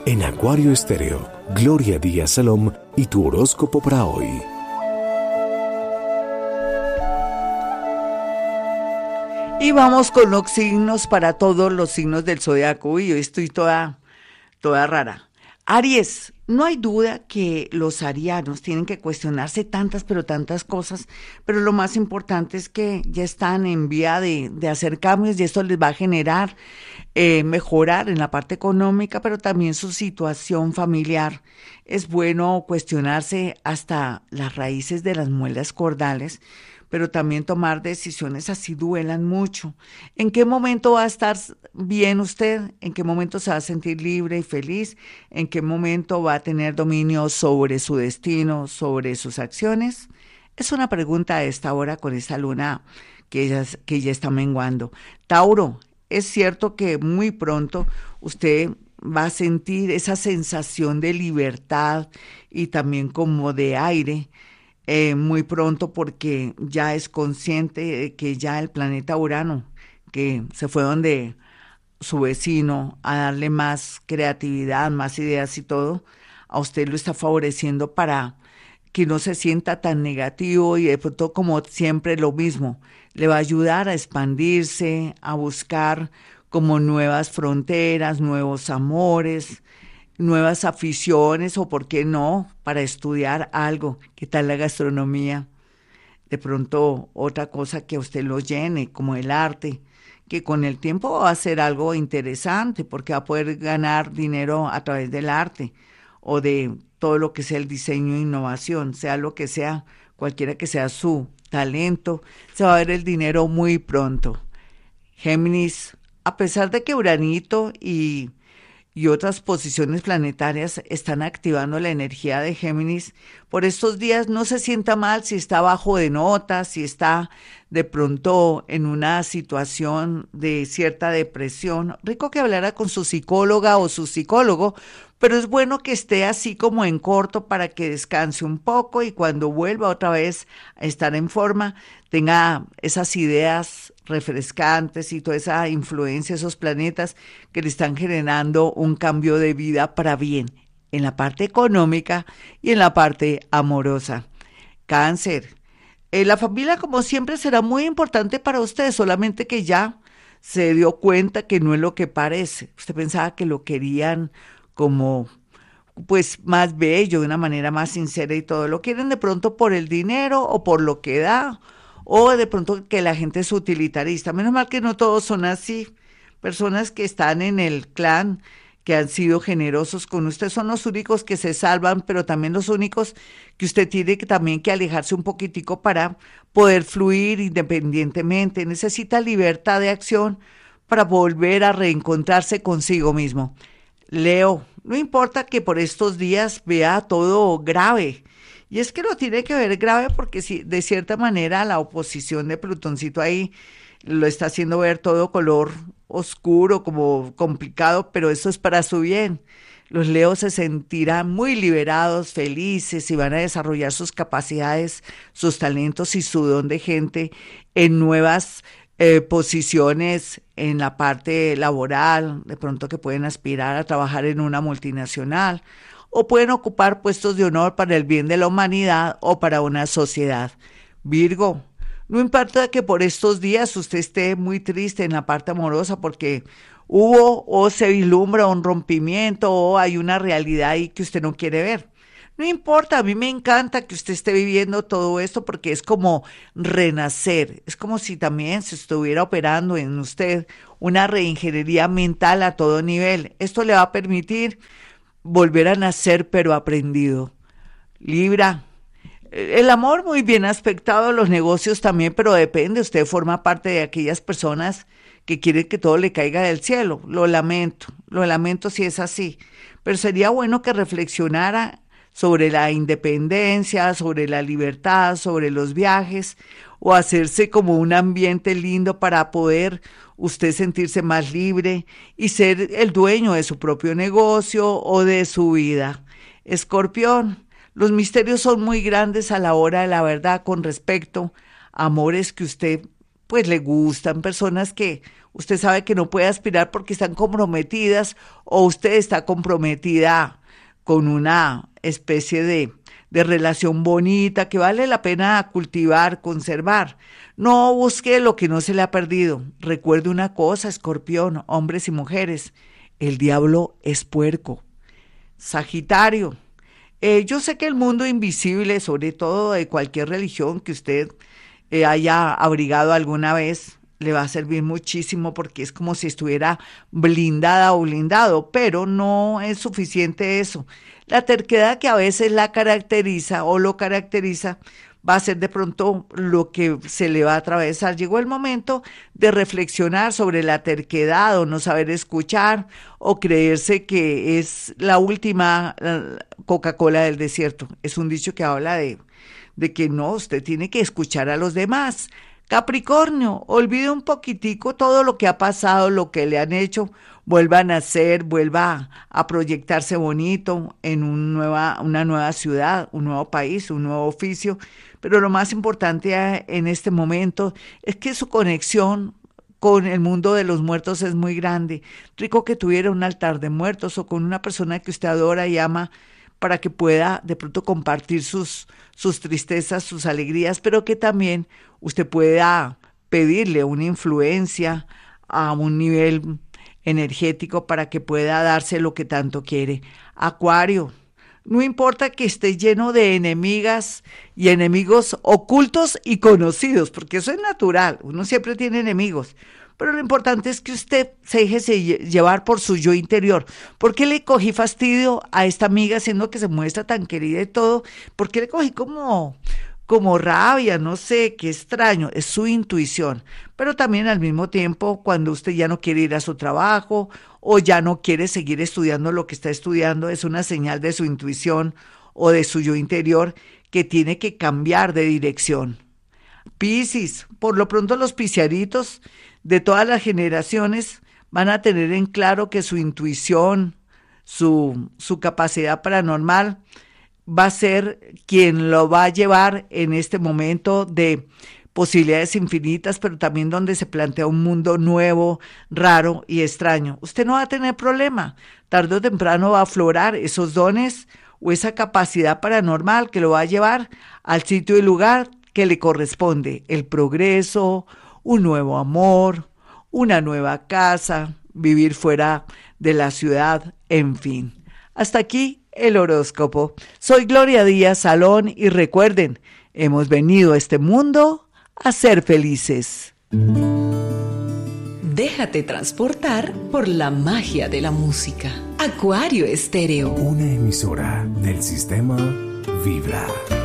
En Acuario Estéreo, Gloria Díaz Salom y tu horóscopo para hoy. Y vamos con los signos para todos los signos del zodiaco. Uy, hoy estoy toda rara. Aries, no hay duda que los arianos tienen que cuestionarse tantas, pero tantas cosas, pero lo más importante es que ya están en vía de hacer cambios y esto les va a generar mejorar en la parte económica, pero también su situación familiar. Es bueno cuestionarse hasta las raíces de las muelas cordales, pero también tomar decisiones así duelan mucho. ¿En qué momento va a estar bien usted? ¿En qué momento se va a sentir libre y feliz? ¿En qué momento va a tener dominio sobre su destino, sobre sus acciones? Es una pregunta a esta hora con esta luna que ya está menguando. Tauro, es cierto que muy pronto usted va a sentir esa sensación de libertad y también como de aire, muy pronto porque ya es consciente de que ya el planeta Urano, que se fue donde su vecino a darle más creatividad, más ideas y todo, a usted lo está favoreciendo para que no se sienta tan negativo y de pronto como siempre lo mismo, le va a ayudar a expandirse, a buscar como nuevas fronteras, nuevos amores, nuevas aficiones o, por qué no, para estudiar algo. ¿Qué tal la gastronomía? De pronto otra cosa que a usted lo llene, como el arte, que con el tiempo va a ser algo interesante porque va a poder ganar dinero a través del arte o de todo lo que sea el diseño e innovación, sea lo que sea, cualquiera que sea su talento, se va a ver el dinero muy pronto. Géminis, a pesar de que Uranito y otras posiciones planetarias están activando la energía de Géminis, por estos días no se sienta mal si está bajo de nota, si está de pronto en una situación de cierta depresión. Rico que hablara con su psicóloga o su psicólogo, pero es bueno que esté así como en corto para que descanse un poco y cuando vuelva otra vez a estar en forma, tenga esas ideas refrescantes y toda esa influencia, esos planetas que le están generando un cambio de vida para bien, en la parte económica y en la parte amorosa. Cáncer, la familia como siempre será muy importante para usted, solamente que ya se dio cuenta que no es lo que parece. Usted pensaba que lo querían como pues más bello, de una manera más sincera y todo. Lo quieren de pronto por el dinero o por lo que da, o de pronto que la gente es utilitarista. Menos mal que no todos son así. Personas que están en el clan, que han sido generosos con usted, son los únicos que se salvan, pero también los únicos que usted tiene que también que alejarse un poquitico para poder fluir independientemente. Necesita libertad de acción para volver a reencontrarse consigo mismo. Leo, no importa que por estos días vea todo grave, y es que lo tiene que ver grave porque si de cierta manera la oposición de Plutoncito ahí lo está haciendo ver todo color oscuro, como complicado, pero eso es para su bien. Los Leos se sentirán muy liberados, felices y van a desarrollar sus capacidades, sus talentos y su don de gente en nuevas posiciones en la parte laboral, de pronto que pueden aspirar a trabajar en una multinacional o pueden ocupar puestos de honor para el bien de la humanidad o para una sociedad. Virgo, no importa que por estos días usted esté muy triste en la parte amorosa porque hubo o se vislumbra un rompimiento o hay una realidad ahí que usted no quiere ver. No importa, a mí me encanta que usted esté viviendo todo esto porque es como renacer, es como si también se estuviera operando en usted una reingeniería mental a todo nivel. Esto le va a permitir volver a nacer pero aprendido. Libra, el amor muy bien aspectado, los negocios también, pero depende, usted forma parte de aquellas personas que quieren que todo le caiga del cielo. Lo lamento si es así, pero sería bueno que reflexionara sobre la independencia, sobre la libertad, sobre los viajes, o hacerse como un ambiente lindo para poder usted sentirse más libre y ser el dueño de su propio negocio o de su vida. Escorpión, los misterios son muy grandes a la hora de la verdad con respecto a amores que usted pues le gustan, personas que usted sabe que no puede aspirar porque están comprometidas o usted está comprometida con una especie de relación bonita que vale la pena cultivar, conservar. No busque lo que no se le ha perdido. Recuerde una cosa, Escorpión, hombres y mujeres, el diablo es puerco. Sagitario, yo sé que el mundo invisible, sobre todo de cualquier religión que usted haya abrigado alguna vez, le va a servir muchísimo porque es como si estuviera blindada o blindado, pero no es suficiente eso. La terquedad que a veces la caracteriza o lo caracteriza va a ser de pronto lo que se le va a atravesar. Llegó el momento de reflexionar sobre la terquedad o no saber escuchar o creerse que es la última Coca-Cola del desierto. Es un dicho que habla de que no, usted tiene que escuchar a los demás. Capricornio, olvide un poquitico todo lo que ha pasado, lo que le han hecho, vuelva a nacer, vuelva a proyectarse bonito en una nueva ciudad, un nuevo país, un nuevo oficio, pero lo más importante en este momento es que su conexión con el mundo de los muertos es muy grande. Rico que tuviera un altar de muertos o con una persona que usted adora y ama, para que pueda de pronto compartir sus tristezas, sus alegrías, pero que también usted pueda pedirle una influencia a un nivel energético para que pueda darse lo que tanto quiere. Acuario, no importa que esté lleno de enemigas y enemigos ocultos y conocidos, porque eso es natural, uno siempre tiene enemigos. Pero lo importante es que usted se deje llevar por su yo interior. ¿Por qué le cogí fastidio a esta amiga siendo que se muestra tan querida y todo? ¿Por qué le cogí como rabia? No sé, qué extraño. Es su intuición. Pero también al mismo tiempo, cuando usted ya no quiere ir a su trabajo o ya no quiere seguir estudiando lo que está estudiando, es una señal de su intuición o de su yo interior que tiene que cambiar de dirección. Piscis, por lo pronto los pisciaritos de todas las generaciones van a tener en claro que su intuición, su capacidad paranormal va a ser quien lo va a llevar en este momento de posibilidades infinitas, pero también donde se plantea un mundo nuevo, raro y extraño. Usted no va a tener problema, tarde o temprano va a aflorar esos dones o esa capacidad paranormal que lo va a llevar al sitio y lugar que le corresponde, el progreso, un nuevo amor, una nueva casa, vivir fuera de la ciudad, en fin. Hasta aquí el horóscopo. Soy Gloria Díaz Salón y recuerden, hemos venido a este mundo a ser felices. Déjate transportar por la magia de la música. Acuario Estéreo. Una emisora del sistema Vibra.